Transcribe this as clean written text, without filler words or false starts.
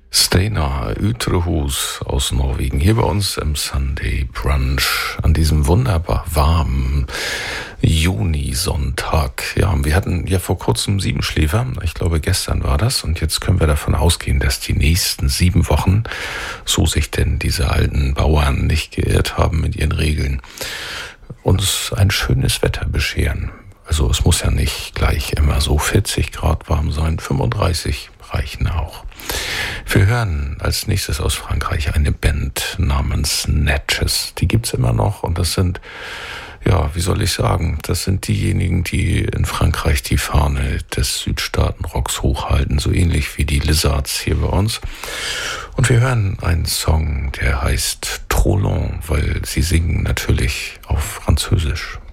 Steinar Ytrehus aus Norwegen, hier bei uns im Sunday Brunch an diesem wunderbar warmen Junisonntag. Ja, wir hatten ja vor kurzem Siebenschläfer, ich glaube gestern war das, und jetzt können wir davon ausgehen, dass die nächsten 7 Wochen, so sich denn diese alten Bauern nicht geirrt haben mit ihren Regeln, uns ein schönes Wetter bescheren. Also es muss ja nicht gleich immer so 40 Grad warm sein, 35 reichen auch. Wir hören als nächstes aus Frankreich eine Band namens Natchez. Die gibt's immer noch und das sind, ja, wie soll ich sagen, das sind diejenigen, die in Frankreich die Fahne des Südstaatenrocks hochhalten, so ähnlich wie die Lizards hier bei uns. Und wir hören einen Song, der heißt Trop long, weil sie singen natürlich auf Französisch.